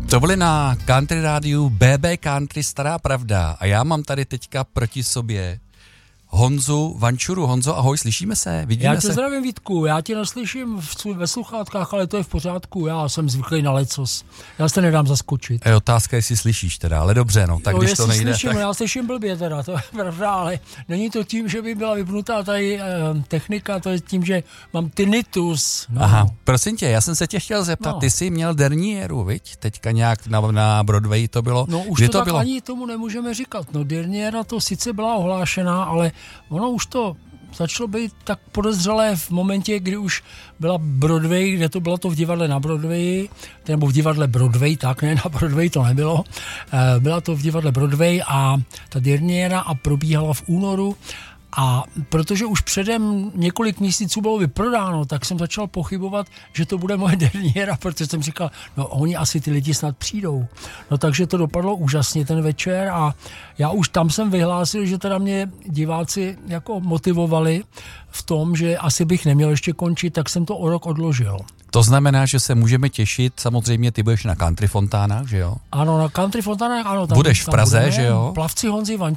To byly na Country rádiu BB Country Stará pravda a já mám tady teďka proti sobě Honzu Vančuru. Honzo, ahoj, slyšíme se? Vidíme se? Já tě zdravím, Vítku, já tě neslyším ve sluchátkách, ale to je v pořádku, já jsem zvyklý na lecos. Já se nedám zaskočit. Je otázka, jestli slyšíš teda, ale dobře, no, tak když to nejde. Slyším, tak... Já slyším blbě teda, to je pravda, ale není to tím, že by byla vypnutá tady technika, to je tím, že mám tinnitus. No. Aha, prosím tě, já jsem se tě chtěl zeptat, Ty jsi měl derniéru, viď? Teďka nějak na Broadway to bylo. No už Kdy to tak bylo? ani tomu nemůžeme říkat, no derniéra to sice byla ohlášená, ale ono už to začalo být tak podezřelé v momentě, kdy už byla Broadway, kde to bylo to v divadle na Broadway, nebo v divadle Broadway, tak ne, na Broadway to nebylo. Byla to v divadle Broadway a ta derniéra a probíhala v únoru. A protože už předem několik měsíců bylo vyprodáno, tak jsem začal pochybovat, že to bude moje derniéra, protože jsem říkal, no oni asi ty lidi snad přijdou. No takže to dopadlo úžasně ten večer a já už tam jsem vyhlásil, že teda mě diváci jako motivovali v tom, že asi bych neměl ještě končit, tak jsem to o rok odložil. To znamená, že se můžeme těšit, samozřejmě ty budeš na Country Fontánách, že jo? Ano, na Country Fontánách, ano. Tam, budeš v Praze, budeme, že jo? Plavci Honzy